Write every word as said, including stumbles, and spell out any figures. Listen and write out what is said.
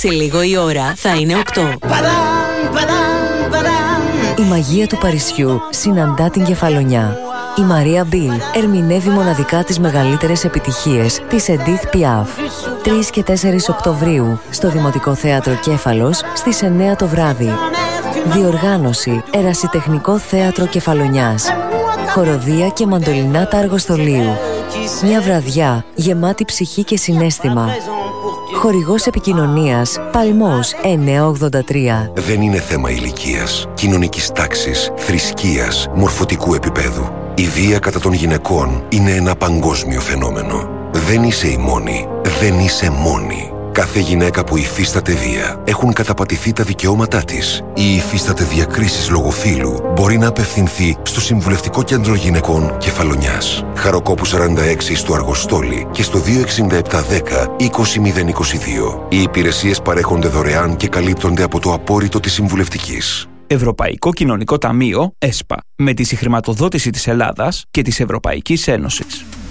Σε λίγο η ώρα θα είναι οκτώ. Η μαγεία του Παρισιού συναντά την Κεφαλονιά. Η Μαρία Μπιλ ερμηνεύει μοναδικά τις μεγαλύτερες επιτυχίες της Edith Piaf. τρεις και τέσσερις Οκτωβρίου στο Δημοτικό Θέατρο Κέφαλος στις εννέα το βράδυ. Διοργάνωση Ερασιτεχνικό Θέατρο Κεφαλονιάς. Χοροδία και μαντολινάτα αργοστολίου. Μια βραδιά γεμάτη ψυχή και συναίσθημα. Χορηγός επικοινωνίας Παλμός εννιακόσια ογδόντα τρία. Δεν είναι θέμα ηλικίας, κοινωνικής τάξης, θρησκείας, μορφωτικού επίπεδου. Η βία κατά των γυναικών είναι ένα παγκόσμιο φαινόμενο. Δεν είσαι η μόνη. Δεν είσαι μόνη. Κάθε γυναίκα που υφίσταται βία, έχουν καταπατηθεί τα δικαιώματά της ή υφίσταται διακρίσεις λόγω φύλου, μπορεί να απευθυνθεί στο Συμβουλευτικό Κέντρο Γυναικών Κεφαλονιάς. Χαροκόπου σαράντα έξι στο Αργοστόλι και στο δύο εξήντα επτά δέκα είκοσι μηδέν είκοσι δύο. Οι υπηρεσίες παρέχονται δωρεάν και καλύπτονται από το απόρριτο της Συμβουλευτικής. Ευρωπαϊκό Κοινωνικό Ταμείο, ΕΣΠΑ, με τη συγχρηματοδότηση της Ελλάδας και της Ευρωπαϊκής Ένωσης.